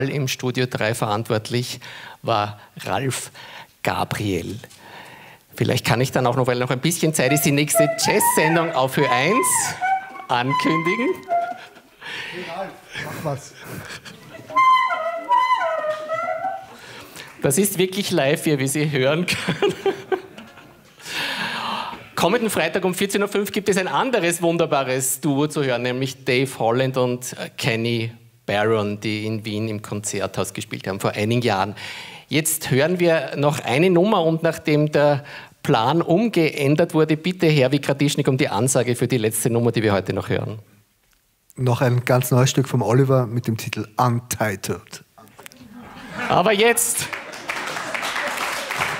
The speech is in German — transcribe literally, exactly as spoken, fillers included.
Im Studio drei verantwortlich war Ralf Gabriel. Vielleicht kann ich dann auch noch, weil noch ein bisschen Zeit ist, die nächste Jazz-Sendung auf Ö eins ankündigen. Hey Ralf, mach was. Das ist wirklich live hier, wie Sie hören können. Kommenden Freitag um vierzehn Uhr fünf gibt es ein anderes wunderbares Duo zu hören, nämlich Dave Holland und Kenny Barron, die in Wien im Konzerthaus gespielt haben vor einigen Jahren. Jetzt hören wir noch eine Nummer und nachdem der Plan umgeändert wurde, bitte Herr Vikradischnik um die Ansage für die letzte Nummer, die wir heute noch hören. Noch ein ganz neues Stück vom Oliver mit dem Titel Untitled. Aber jetzt